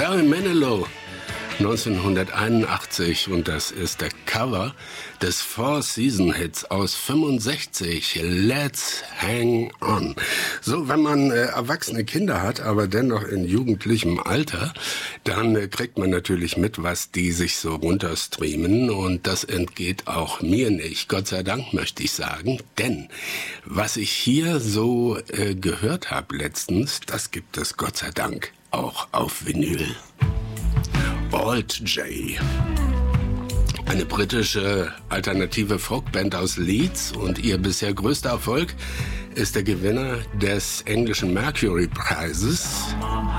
Barry Manilow, 1981, und das ist der Cover des Four-Season-Hits aus 65, Let's Hang On. So, wenn man erwachsene Kinder hat, aber dennoch in jugendlichem Alter, dann kriegt man natürlich mit, was die sich so runterstreamen, und das entgeht auch mir nicht, Gott sei Dank möchte ich sagen, denn was ich hier so gehört habe letztens, das gibt es Gott sei Dank auch auf Vinyl. Alt J, eine britische alternative Folkband aus Leeds, und ihr bisher größter Erfolg ist der Gewinner des englischen Mercury Prizes.